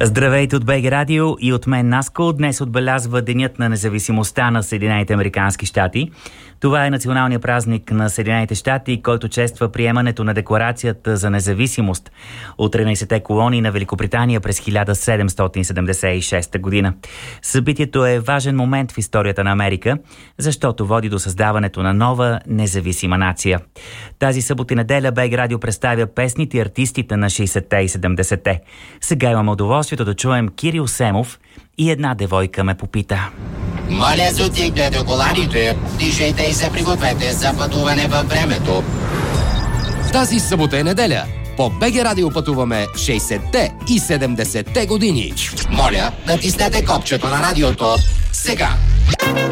Здравейте от БГ Радио и от мен Наско. Днес отбелязва Денят на независимостта на Съединените американски щати. Това е националният празник на Съединените щати, който чества приемането на Декларацията за независимост от 13-те колонии на Великобритания през 1776 година. Събитието е важен момент в историята на Америка, защото води до създаването на нова независима нация. Тази събота и неделя БГ Радио представя песните и артистите на 60-те и 70-те. Сега имаме удоволствието да чуем Кирил Семов и една девойка ме попита. Моля, затигнете коланите, дишайте и се пригответе за пътуване във времето. Тази събота и неделя по БГ Радио пътуваме 60-те и 70-те години. Моля, натиснете копчето на радиото сега.